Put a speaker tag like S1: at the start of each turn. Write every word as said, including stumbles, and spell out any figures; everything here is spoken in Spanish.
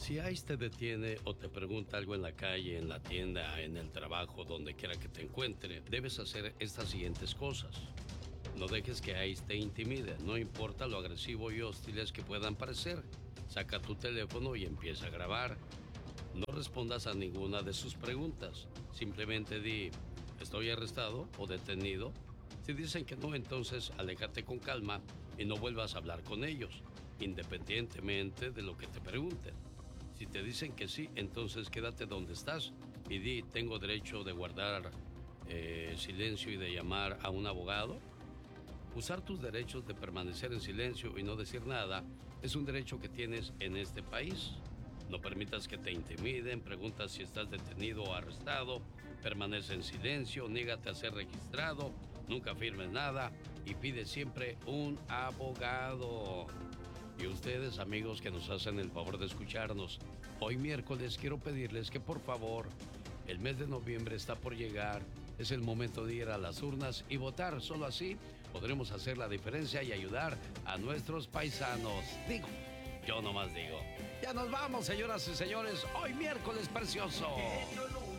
S1: Si ICE te detiene o te pregunta algo en la calle, en la tienda, en el trabajo, donde quiera que te encuentre, debes hacer estas siguientes cosas. No dejes que ICE te intimide, no importa lo agresivo y hostiles que puedan parecer. Saca tu teléfono y empieza a grabar. No respondas a ninguna de sus preguntas. Simplemente di, ¿estoy arrestado o detenido? Si dicen que no, entonces aléjate con calma y no vuelvas a hablar con ellos, independientemente de lo que te pregunten. Si te dicen que sí, entonces quédate donde estás y di, ¿tengo derecho de guardar eh, silencio y de llamar a un abogado? Usar tus derechos de permanecer en silencio y no decir nada es un derecho que tienes en este país. No permitas que te intimiden, pregunta si estás detenido o arrestado, permanece en silencio, niégate a ser registrado, nunca firmes nada y pide siempre un abogado. Y ustedes, amigos que nos hacen el favor de escucharnos, hoy miércoles quiero pedirles que por favor, el mes de noviembre está por llegar, es el momento de ir a las urnas y votar. Solo así podremos hacer la diferencia y ayudar a nuestros paisanos. Digo, yo nomás digo. Ya nos vamos, señoras y señores, hoy miércoles precioso.
S2: Que yo no